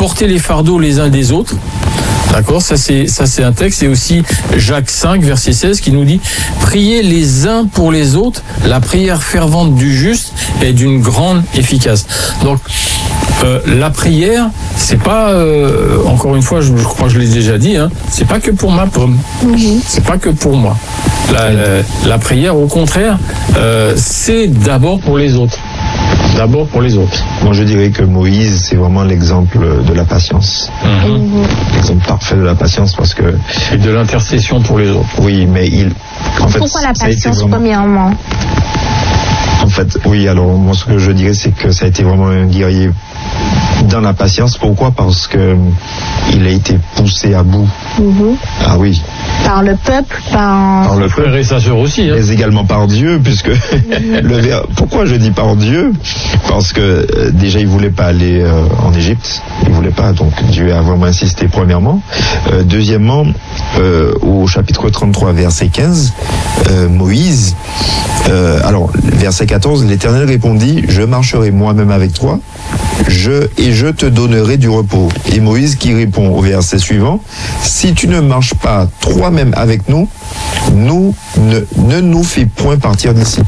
porter les fardeaux les uns des autres. D'accord, ça c'est un texte. Et aussi Jacques 5, verset 16, qui nous dit « Priez les uns pour les autres, la prière fervente du juste est d'une grande efficace. » Donc, la prière, c'est pas, encore une fois, je crois que je l'ai déjà dit, hein, c'est pas que pour ma pomme. C'est pas que pour moi. La prière, au contraire, c'est d'abord pour les autres. D'abord pour les autres. Moi, je dirais que Moïse, c'est vraiment l'exemple de la patience. L'exemple parfait de la patience, parce que... Et de l'intercession pour les autres. Oui, mais Pourquoi la patience, premièrement? En fait, oui, alors moi, ce que je dirais, c'est que ça a été vraiment un guerrier dans la patience. Pourquoi? Parce que il a été poussé à bout. Ah oui. Par le peuple, par le frère et sa sœur aussi. Mais également par Dieu, puisque pourquoi je dis par Dieu? Parce que déjà il voulait pas aller en Égypte, il voulait pas, donc Dieu a vraiment insisté premièrement. Deuxièmement, au chapitre 33, verset 15, Moïse, alors verset 14, l'Éternel répondit: je marcherai moi-même avec toi, et je te donnerai du repos. Et Moïse qui répond au verset suivant: si tu ne marches pas toi-même avec nous, ne nous fais point partir d'ici.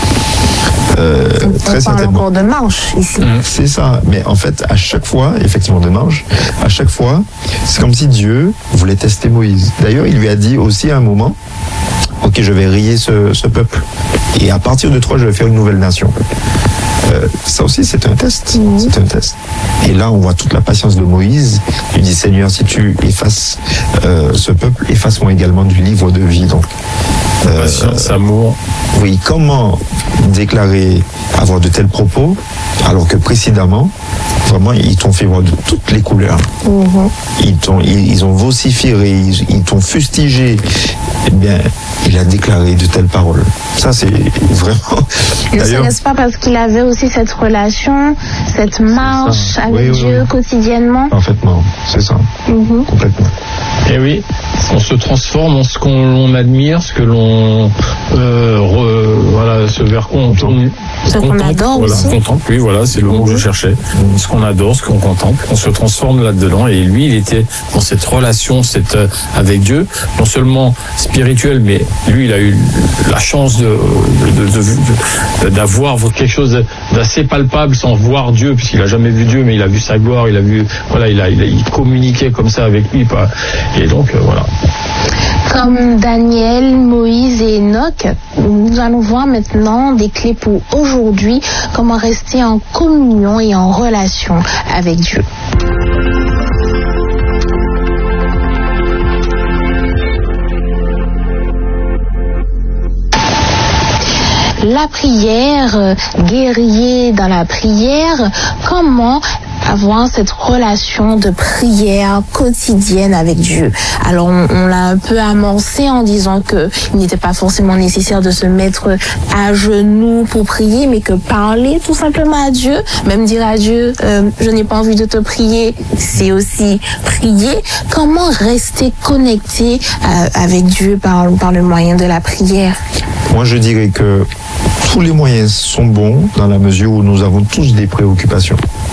Très certainement. On parle encore de marche ici. C'est ça. Mais en fait, à chaque fois, effectivement de marche, à chaque fois, c'est comme si Dieu voulait tester Moïse. D'ailleurs, il lui a dit aussi à un moment: ok, je vais rayer ce peuple. Et à partir de toi, je vais faire une nouvelle nation. Ça aussi, c'est un test. C'est un test. Et là, on voit toute la patience de Moïse. Il dit: Seigneur, si tu effaces ce peuple, efface-moi également du livre de vie. Donc, patience, amour. Oui, comment déclarer avoir de tels propos alors que précédemment, vraiment, ils t'ont fait voir de toutes les couleurs. Ils ont vociféré, ils t'ont fustigé. Eh bien, il a déclaré de telles paroles. Ça, c'est vraiment... D'ailleurs, n'est-ce pas parce qu'il avait aussi cette relation, cette marche avec Dieu quotidiennement? Parfaitement, c'est ça. Complètement. Et oui, on se transforme en ce qu'on admire, ce que l'on... voilà, ce vers qu'on adore aussi. Contemple, oui, voilà, c'est le mot que je cherchais. Ce qu'on adore, ce qu'on contemple, on se transforme là-dedans. Et lui, il était dans cette relation avec Dieu, non seulement spirituelle, mais lui, il a eu la chance d'avoir quelque chose d'assez palpable sans voir Dieu, puisqu'il a jamais vu Dieu, mais il a vu sa gloire, il a vu, voilà, il communiquait comme ça avec lui, et donc voilà. Comme Daniel, Moïse et Enoch, nous allons voir maintenant des clés pour aujourd'hui, comment rester en communion et en relation avec Dieu. La prière, guerrier dans la prière, comment avoir cette relation de prière quotidienne avec Dieu. Alors on l'a un peu amorcé en disant que il n'était pas forcément nécessaire de se mettre à genoux pour prier, mais que parler tout simplement à Dieu, même dire à Dieu je n'ai pas envie de te prier, c'est aussi prier. Comment rester connecté avec Dieu par le moyen de la prière? Moi je dirais que tous les moyens sont bons dans la mesure où nous avons tous des préoccupations.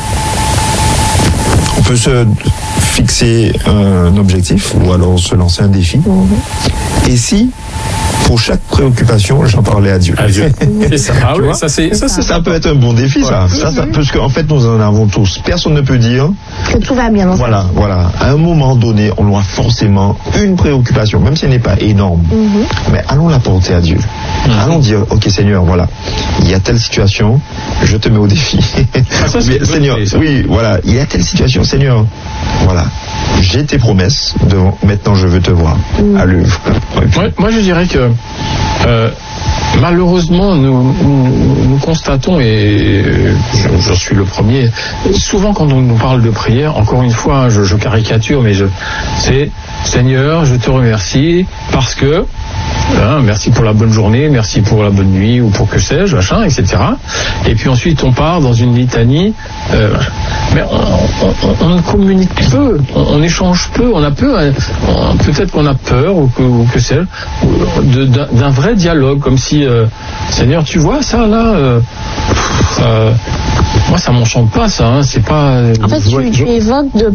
On peut se fixer un objectif ou alors se lancer un défi. Et si, pour chaque préoccupation, j'en parlais à Dieu. C'est ça. Ah oui, ça peut être un bon défi, ça. Parce qu'en fait, nous en avons tous. Personne ne peut dire que tout va bien. Voilà. À un moment donné, on aura forcément une préoccupation, même si elle n'est pas énorme. Mais allons la porter à Dieu. Allons dire: ok Seigneur, voilà, il y a telle situation, je te mets au défi. Seigneur, oui, voilà, il y a telle situation, Seigneur, voilà, j'ai tes promesses, maintenant je veux te voir à l'œuvre. Moi je dirais que malheureusement nous constatons, et je suis le premier, souvent quand on nous parle de prière, encore une fois je caricature, mais c'est: Seigneur, je te remercie parce que merci pour la bonne journée, merci pour la bonne nuit, ou pour que sais-je, machin, etc. Et puis ensuite on part dans une litanie, mais on communique peu, on échange peu, on a peu, peut-être qu'on a peur, ou que sais-je, d'un vrai dialogue, comme si Seigneur, tu vois ça là, moi ça m'enchante pas, ça, hein, c'est pas. En fait, tu évoques de